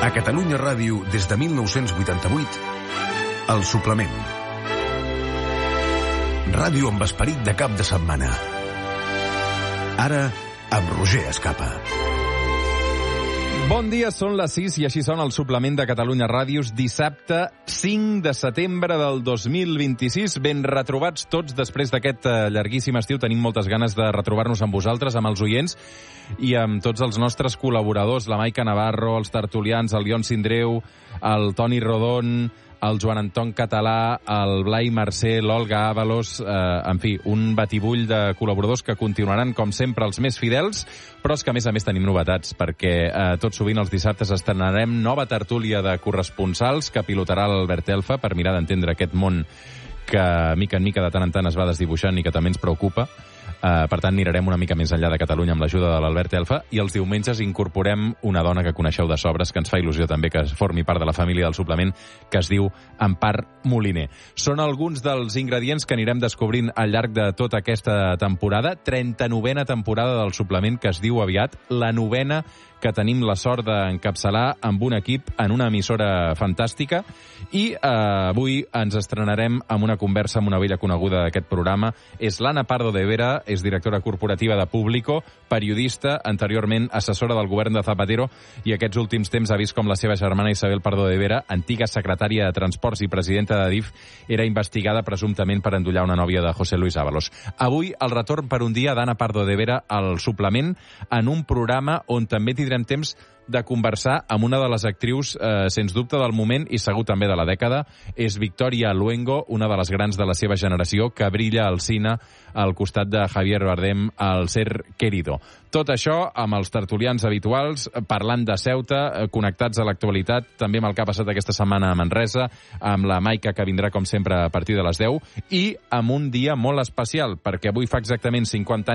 A Catalunya Ràdio, des de 1988, El Suplement. Ràdio amb esperit de cap de setmana. Ara, amb Roger Escapa. Bon dia, són les 6 i així sona el suplement de Catalunya Ràdios, dissabte 5 de setembre del 2026. Ben retrobats tots després d'aquest llarguíssim estiu. Tenim moltes ganes de retrobar-nos amb vosaltres, amb els oients i amb tots els nostres col·laboradors, la Maica Navarro, els tertulians, el Ion Sindreu, el Toni Rodon, el Joan Anton Català, el Blai Mercè, l'Olga Ábalos, en fi, un batibull de col·laboradors que continuaran, com sempre, els més fidels, però és que, a més tenim novetats, perquè tot sovint els dissabtes estrenarem nova tertúlia de corresponsals que pilotarà l'Albert Elfa per mirar d'entendre aquest món que, mica en mica, de tant en tant es va desdibuixant i que també ens preocupa. Per tant, mirarem una mica més enllà de Catalunya amb l'ajuda de l'Albert Elfa i els diumenges incorporem una dona que coneixeu de sobres, que ens fa il·lusió també que formi part de la família del suplement, que es diu Empar Moliner. Són alguns dels ingredients que anirem descobrint al llarg de tota aquesta temporada, 39a temporada del suplement, que es diu aviat, la 9a que tenim la sort d'encapçalar amb un equip en una emissora fantàstica, i avui ens estrenarem amb una conversa amb una vella coneguda d'aquest programa. És l'Anna Pardo de Vera, és directora corporativa de Público, periodista, anteriorment assessora del govern de Zapatero, i aquests últims temps ha vist com la seva germana Isabel Pardo de Vera, antiga secretària de Transports i presidenta de DIF, era investigada presumptament per endollar una nòvia de José Luis Ábalos. Avui, el retorn per un dia d'Anna Pardo de Vera al suplement, en un programa on també tindrem temps de conversar amb una de les actrius, sens dubte, del moment i segur també de la dècada. És Victoria Luengo, una de les grans de la seva generació, que brilla al cine al costat de Javier Bardem al Ser Querido. Tot això amb els tertulians habituals, parlant de Ceuta, connectats a l'actualitat, també amb el que ha passat aquesta setmana a Manresa, amb la Maica, que vindrà, com sempre, a partir de les 10, i amb un dia molt especial, perquè avui fa exactament 50 anys